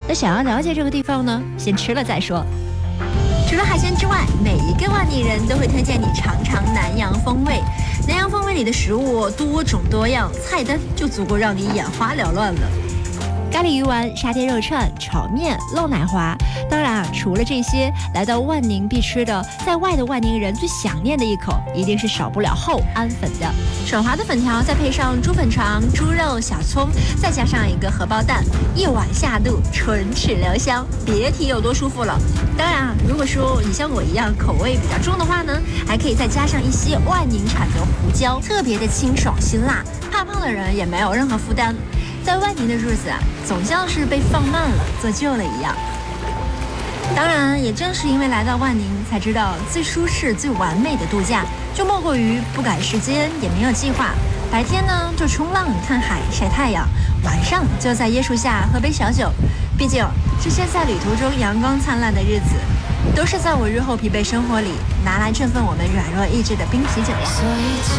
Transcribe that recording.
那想要了解这个地方呢，先吃了再说。 除了海鲜之外，每一个万宁人都会推荐你尝尝南洋风味。南洋风味里的食物多种多样，菜单就足够让你眼花缭乱了。 咖喱鱼丸、沙爹肉串、炒面、漏奶滑，当然啊，除了这些，来到万宁必吃的，在外的万宁人最想念的一口，一定是少不了厚安粉的。 手滑的粉条，再配上猪粉肠、猪肉、小葱，再加上一个荷包蛋，一碗下肚，唇齿留香，别提有多舒服了。当然啊，如果说你像我一样口味比较重的话呢，还可以再加上一些万宁产的胡椒，特别的清爽辛辣，怕胖的人也没有任何负担。在万宁的日子啊，总像是被放慢了、做旧了一样。当然，也正是因为来到万宁，才知道最舒适、最完美的度假，就莫过于不赶时间，也没有计划。白天呢，就冲浪、看海、晒太阳；晚上就在椰树下喝杯小酒。毕竟，这些在旅途中阳光灿烂的日子，都是在我日后疲惫生活里拿来振奋我们软弱意志的冰啤酒呀。